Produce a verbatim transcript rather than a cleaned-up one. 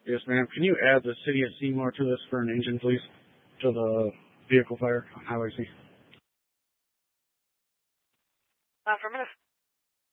Yes, ma'am. Can you add the city of Seymour to this for an engine, please? To the vehicle fire on Highway C. Affirmative.